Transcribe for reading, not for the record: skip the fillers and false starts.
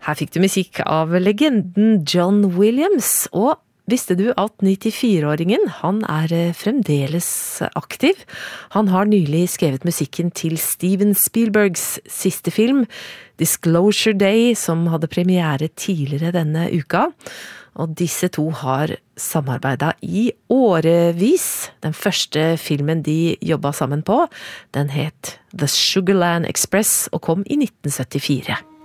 Her fikk du musikk av legenden John Williams, og visste du at 94-åringen, han fremdeles aktiv? Han har nylig skrevet musikken til Steven Spielbergs siste film, Disclosure Day, som hadde premiere tidligere denne uka. Og disse to har samarbeidet i årevis. Den første filmen de jobbet sammen på, den het The Sugarland Express og kom i 1974.